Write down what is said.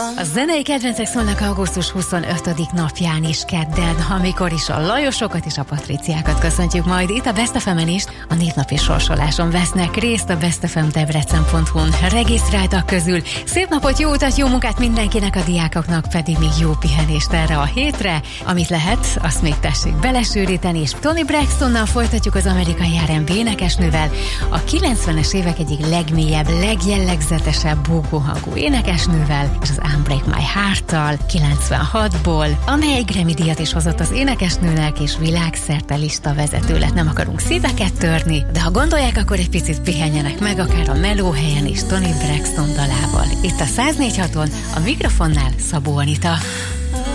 A zenei kedvencek szólnak augusztus 25. napján is, kedden, amikor is a Lajosokat és a Patriciákat köszöntjük majd itt a Best FM-en is. A névnapi sorsoláson vesznek részt a bestfmdebrecen.hu-n regisztráltak közül. Szép napot, jó utat, jó munkát mindenkinek, a diákoknak pedig még jó pihenést erre a hétre. Amit lehet, azt még tessék belesűríteni, és Toni Braxtonnal folytatjuk az amerikai R&B énekesnővel, a 90-es évek egyik legmélyebb, legjellegzetesebb búgóhangú énekesnővel, és az Unbreak My Heart-tal 96-ból, amely egy Grammy-díjat is hozott az énekesnőnek, és világszerte listavezető lett. Nem akarunk szíveket törni, de ha gondolják, akkor egy picit pihenjenek meg, akár a melóhelyen is Toni Braxton dalával. Itt a 104.6-on, a mikrofonnál Szabó Anita.